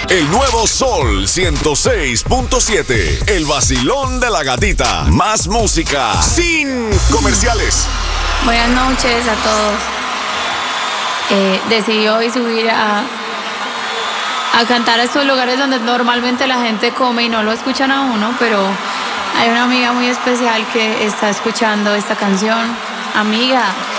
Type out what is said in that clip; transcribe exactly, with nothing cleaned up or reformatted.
El nuevo Sol ciento seis punto siete. El vacilón de la gatita. Más música sin comerciales. Buenas noches a todos. Eh, decidí hoy subir a, a cantar a estos lugares donde normalmente la gente come y no lo escuchan a uno, pero hay una amiga muy especial que está escuchando esta canción. Amiga,